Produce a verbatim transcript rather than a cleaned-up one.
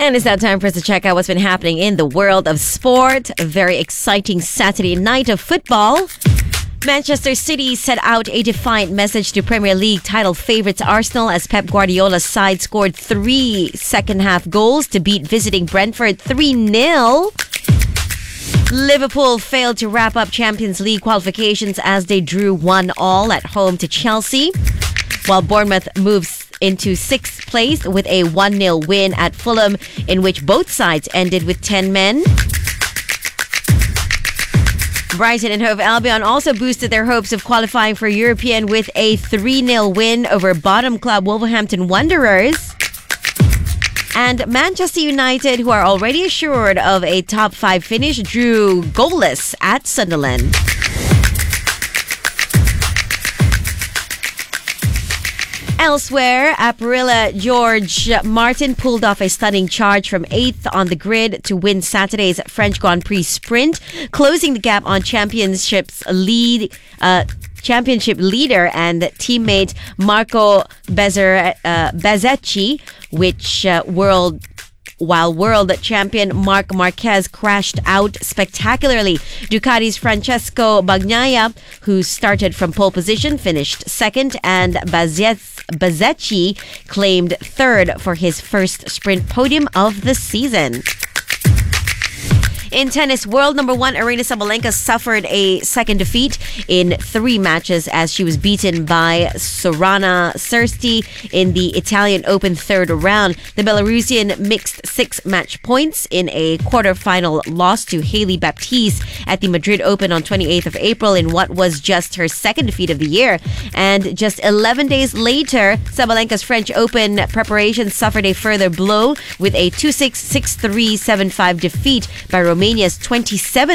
And it's now time for us to check out what's been happening in the world of sport. A very exciting Saturday night of football. Manchester City set out a defiant message to Premier League title favourites Arsenal as Pep Guardiola's side scored three second-half goals to beat visiting Brentford three nil. Liverpool failed to wrap up Champions League qualifications as they drew one all at home to Chelsea, while Bournemouth moves into sixth place with a one nil win at Fulham, in which both sides ended with ten men. Brighton and Hove Albion also boosted their hopes of qualifying for European with a three nil win over bottom club Wolverhampton Wanderers. And Manchester United, who are already assured of a top five finish, drew goalless at Sunderland. Elsewhere, Aprila George Martin pulled off a stunning charge from eighth on the grid to win Saturday's French Grand Prix sprint, closing the gap on championship's lead. Uh, championship leader and teammate Marco Bezzer, uh, Bezzecchi, which uh, world. While world champion Marc Marquez crashed out spectacularly. Ducati's Francesco Bagnaia, who started from pole position, finished second, and Bezzecchi claimed third for his first sprint podium of the season. In tennis, world number one Aryna Sabalenka suffered a second defeat in three matches as she was beaten by Sorana Cîrstea in the Italian Open third round. The Belarusian mixed six match points in a quarterfinal loss to Hailey Baptiste at the Madrid Open on twenty-eighth of April in what was just her second defeat of the year. And just eleven days later, Sabalenka's French Open preparation suffered a further blow with a two six, six three, seven five defeat by Romania's twenty-seven